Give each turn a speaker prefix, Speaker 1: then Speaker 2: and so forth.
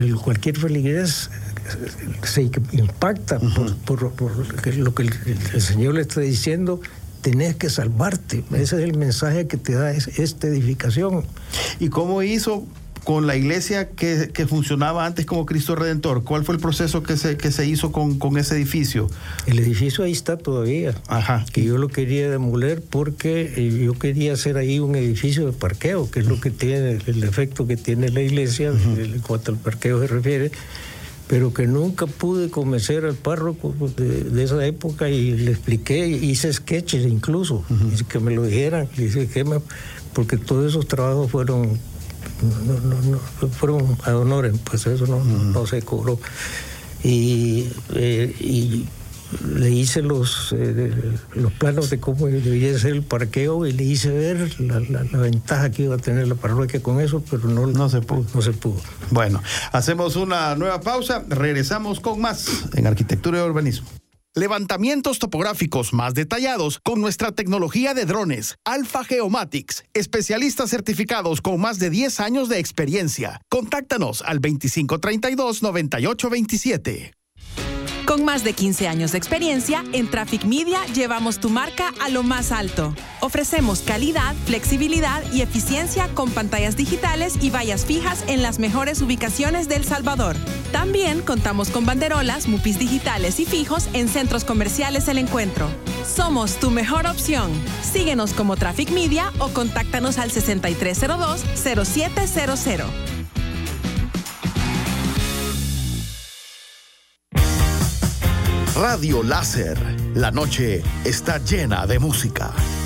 Speaker 1: Cualquier feligrés se impacta por lo que el Señor le está diciendo. Tenés que salvarte. Ese es el mensaje que te da esta edificación.
Speaker 2: ¿Y cómo hizo con la iglesia que funcionaba antes como Cristo Redentor? ¿Cuál fue el proceso que se hizo con ese edificio?
Speaker 1: El edificio ahí está todavía.
Speaker 2: Ajá.
Speaker 1: Que yo lo quería demoler porque yo quería hacer ahí un edificio de parqueo, que es lo que tiene, el efecto que tiene la iglesia, en cuanto al parqueo se refiere, pero que nunca pude convencer al párroco de esa época, y le expliqué, hice sketches incluso, que me lo dijeran, porque todos esos trabajos fueron ad honorem, pues eso no se cobró. Y le hice los planos de cómo debía ser el parqueo, y le hice ver la ventaja que iba a tener la parroquia con eso, pero no se pudo. No se pudo.
Speaker 2: Bueno, hacemos una nueva pausa, regresamos con más en Arquitectura y Urbanismo.
Speaker 3: Levantamientos topográficos más detallados con nuestra tecnología de drones, Alpha Geomatics, especialistas certificados con más de 10 años de experiencia. Contáctanos al 2532-9827.
Speaker 4: Con más de 15 años de experiencia, en Traffic Media llevamos tu marca a lo más alto. Ofrecemos calidad, flexibilidad y eficiencia con pantallas digitales y vallas fijas en las mejores ubicaciones de El Salvador. También contamos con banderolas, mupis digitales y fijos en centros comerciales El Encuentro. Somos tu mejor opción. Síguenos como Traffic Media o contáctanos al 6302-0700.
Speaker 3: Radio Láser. La noche está llena de música.